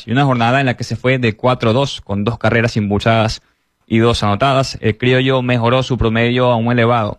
impulsadas y una jornada en la que se fue de 4-2 con 2 carreras impulsadas y 2 anotadas. El criollo mejoró su promedio a un elevado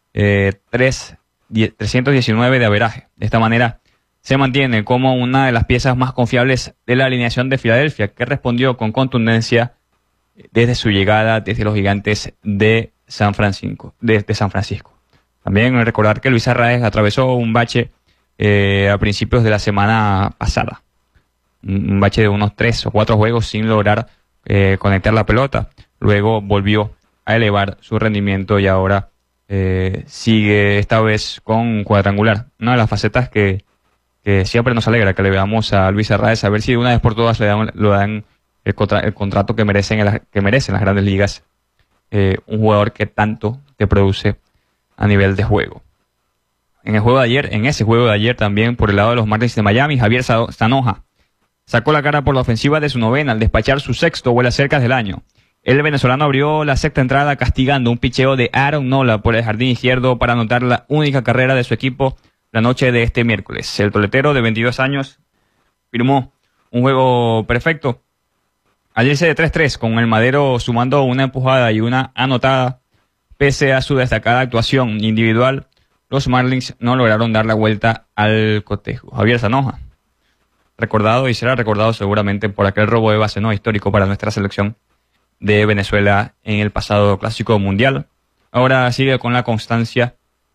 319 de averaje. De esta manera se mantiene como una de las piezas más confiables de la alineación de Filadelfia, que respondió con contundencia desde su llegada desde los Gigantes de San Francisco. También recordar que Luis Arraez atravesó un bache a principios de la semana pasada. Un bache de unos 3 o 4 juegos sin lograr conectar la pelota. Luego volvió a elevar su rendimiento y ahora sigue esta vez con cuadrangular. Una de las facetas que siempre nos alegra que le veamos a Luis Arraez, a ver si de una vez por todas le dan el contrato que merecen las grandes ligas. Un jugador que tanto te produce a nivel de juego. En ese juego de ayer también por el lado de los Marlins de Miami, Javier Zanoja sacó la cara por la ofensiva de su novena al despachar su sexto vuelo cerca del año. El venezolano abrió la sexta entrada castigando un picheo de Aaron Nola por el jardín izquierdo para anotar la única carrera de su equipo la noche de este miércoles. El toletero de 22 años firmó un juego perfecto al irse de 3-3 con el Madero sumando una empujada y una anotada. Pese a su destacada actuación individual, los Marlins no lograron dar la vuelta al cotejo. Javier Zanoja, recordado y será recordado seguramente por aquel robo de base histórico para nuestra selección de Venezuela en el pasado Clásico Mundial. Ahora sigue con la constancia,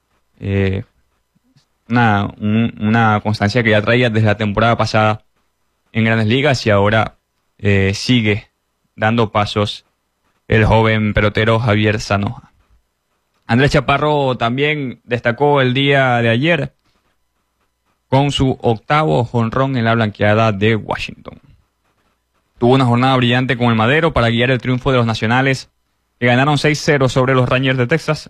una constancia que ya traía desde la temporada pasada en Grandes Ligas y ahora sigue dando pasos el joven pelotero Javier Zanoja. Andrés Chaparro también destacó el día de ayer con su 8º jonrón en la blanqueada de Washington. Tuvo una jornada brillante con el Madero para guiar el triunfo de los nacionales que ganaron 6-0 sobre los Rangers de Texas.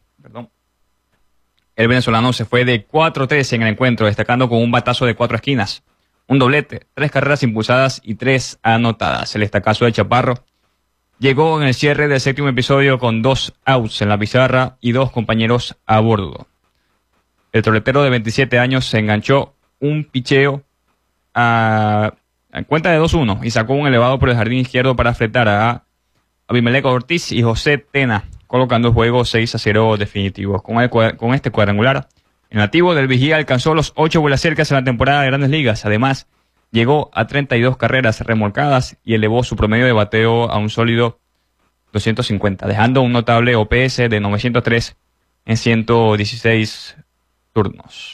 El venezolano se fue de 4-3 en el encuentro, destacando con un batazo de 4 esquinas, un doblete, 3 carreras impulsadas y 3 anotadas. El estacazo de Chaparro llegó en el cierre del 7º episodio con 2 outs en la pizarra y 2 compañeros a bordo. El toletero de 27 años se enganchó un picheo a cuenta de 2-1 y sacó un elevado por el jardín izquierdo para afectar a Abimelec Ortiz y José Tena, colocando el juego 6-0 definitivo. Con este cuadrangular, el nativo del Vigía alcanzó los 8 vuelacercas en la temporada de Grandes Ligas. Además, llegó a 32 carreras remolcadas y elevó su promedio de bateo a un sólido 250, dejando un notable OPS de 903 en 116 turnos.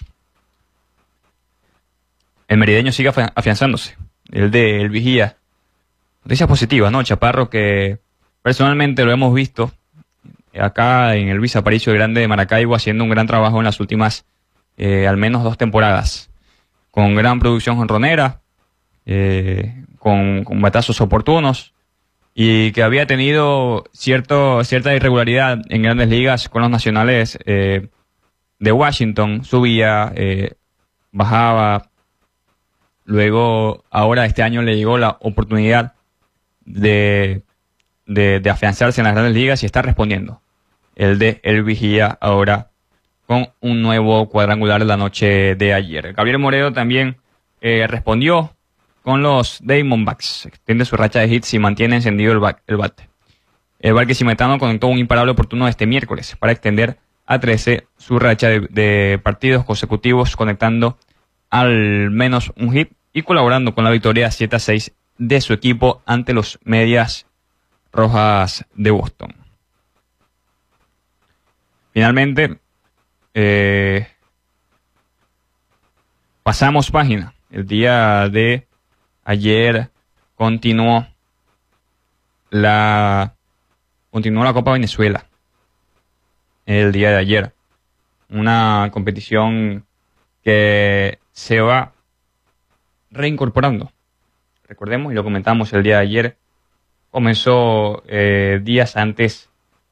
El merideño sigue afianzándose, el de El Vigía. Noticias positivas, ¿no? Chaparro, que personalmente lo hemos visto acá en el Luis Aparicio Grande de Maracaibo haciendo un gran trabajo en las últimas al menos 2 temporadas, con gran producción jonronera, con batazos oportunos, y que había tenido cierta irregularidad en Grandes Ligas con los nacionales de Washington. Subía, bajaba. Luego, ahora este año le llegó la oportunidad de afianzarse en las Grandes Ligas y está respondiendo. El de El Vigía ahora con un nuevo cuadrangular la noche de ayer. Gabriel Moreno también respondió con los Diamondbacks. Extiende su racha de hits y mantiene encendido el bate. El barquisimetano conectó un imparable oportuno este miércoles para extender a 13 su racha de partidos consecutivos, conectando al menos un hit y colaborando con la victoria 7-6 de su equipo ante los Medias Rojas de Boston. Finalmente, pasamos página. El día de ayer continuó la Copa Venezuela. El día de ayer. Una competición que se va reincorporando. Recordemos, y lo comentamos el día de ayer, comenzó días antes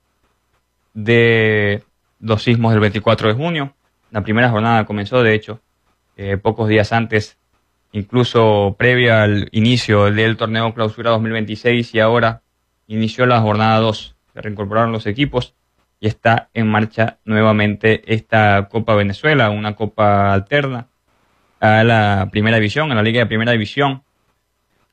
de los sismos del 24 de junio. La primera jornada comenzó, de hecho, pocos días antes, incluso previa al inicio del torneo Clausura 2026, y ahora inició la jornada 2. Se reincorporaron los equipos y está en marcha nuevamente esta Copa Venezuela, una copa alterna a la Primera División, a la Liga de Primera División,